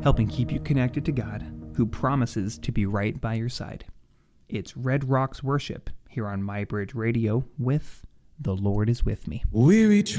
helping keep you connected to God, who promises to be right by your side. It's Red Rocks Worship here on MyBridge Radio with The Lord is With Me. We retreat.